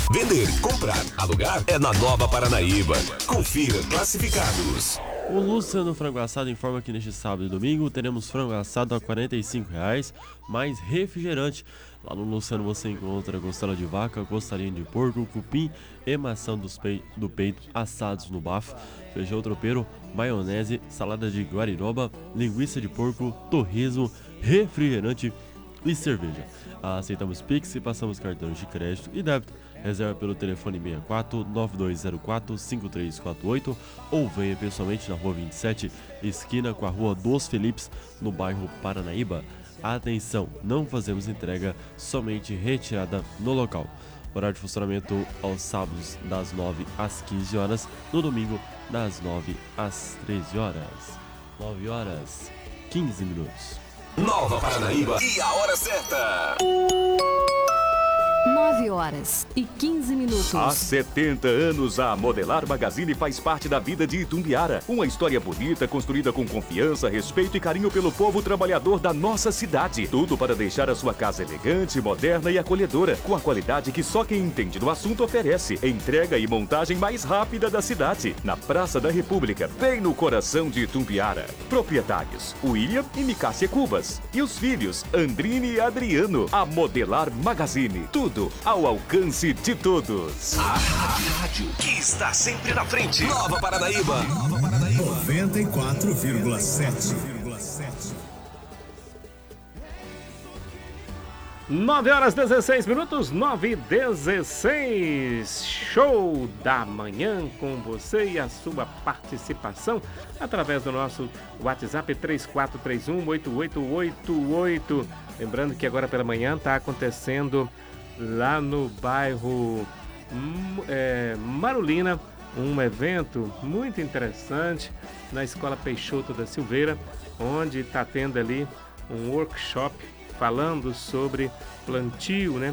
Vender, comprar, alugar é na Nova Paranaíba. Confira classificados. O Luciano Frango Assado informa que neste sábado e domingo teremos frango assado a R$ 45,00, mais refrigerante. Lá no Luciano você encontra costela de vaca, costelinha de porco, cupim e maçã do peito assados no bafo, feijão tropeiro, maionese, salada de guariroba, linguiça de porco, torresmo, refrigerante e cerveja. Aceitamos Pix e passamos cartões de crédito e débito. Reserva pelo telefone 64 9204 5348 ou venha pessoalmente na Rua 27, esquina com a Rua dos Felipes, no bairro Paranaíba. Atenção, não fazemos entrega, somente retirada no local. Horário de funcionamento aos sábados das 9 às 15 horas, no domingo das 9 às 13 horas. 9 horas, 15 minutos. Nova Paranaíba e a hora certa. 9 horas e 15 minutos. Há 70 anos, a Modelar Magazine faz parte da vida de Itumbiara. Uma história bonita, construída com confiança, respeito e carinho pelo povo trabalhador da nossa cidade. Tudo para deixar a sua casa elegante, moderna e acolhedora, com a qualidade que só quem entende do assunto oferece. Entrega e montagem mais rápida da cidade. Na Praça da República, bem no coração de Itumbiara. Proprietários, William e Micácia Cubas. E os filhos, Andrine e Adriano. A Modelar Magazine. Tudo ao alcance de todos. A rádio que está sempre na frente. Nova Paranaíba. 94,7. 9 horas 16 minutos, 9h16. Show da manhã com você e a sua participação através do nosso WhatsApp 3431-8888. Lembrando que agora pela manhã está acontecendo lá no bairro Marulina, um evento muito interessante na Escola Peixoto da Silveira, onde está tendo ali um workshop falando sobre plantio, né?